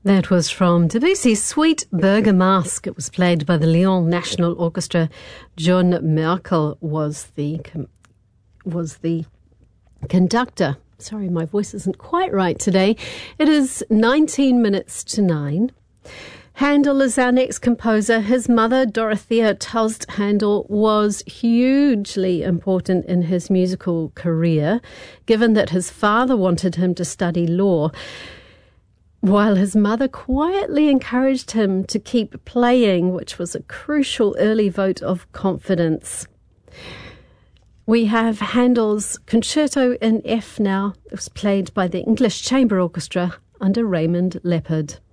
That was from Debussy's Sweet Bergamask. It was played by the Lyon National Orchestra. John Merkel was the conductor. Sorry, my voice isn't quite right today. It is 19 minutes to 9. Handel is our next composer. His mother, Dorothea Tost Handel, was hugely important in his musical career, given that his father wanted him to study law, while his mother quietly encouraged him to keep playing, which was a crucial early vote of confidence. We have Handel's Concerto in F now. It was played by the English Chamber Orchestra under Raymond Leppard.